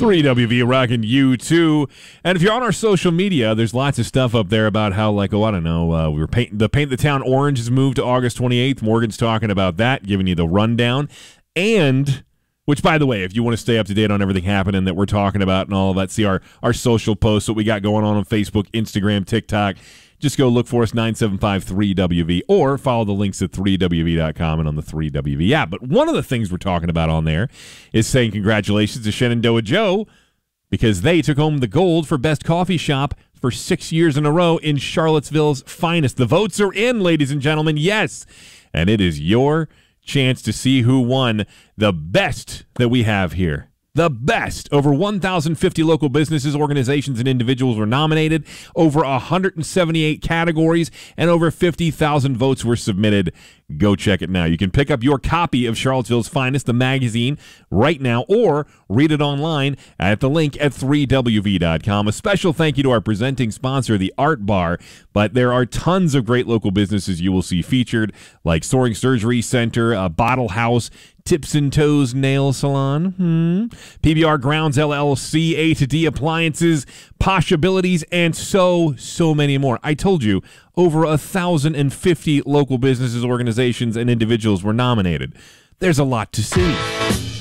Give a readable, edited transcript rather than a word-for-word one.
3WV rocking you too. And if you're on our social media, there's lots of stuff up there about how, like, I don't know, we were Paint the Town Orange has moved to August 28th. Morgan's talking about that, giving you the rundown. And, which, by the way, if you want to stay up to date on everything happening that we're talking about and all of that, see our social posts, what we got going on Facebook, Instagram, TikTok. Just go look for us, 975-3WV, or follow the links at 3WV.com and on the 3WV app. But one of the things we're talking about on there is saying congratulations to Shenandoah Joe because they took home the gold for Best Coffee Shop for 6 years in a row in Charlottesville's finest. The votes are in, ladies and gentlemen, yes. And it is your chance to see who won the best that we have here. The best. Over 1,050 local businesses, organizations, and individuals were nominated. Over 178 categories and over 50,000 votes were submitted. Go check it now. You can pick up your copy of Charlottesville's Finest, the magazine, right now, or read it online at the link at 3WV.com. A special thank you to our presenting sponsor, the Art Bar. But there are tons of great local businesses you will see featured, like Soaring Surgery Center, Bottle House, Tips and Toes Nail Salon, PBR Grounds LLC, A2D Appliances, Posh Abilities, and so many more. I told you, over 1,050 local businesses, organizations, and individuals were nominated. There's a lot to see.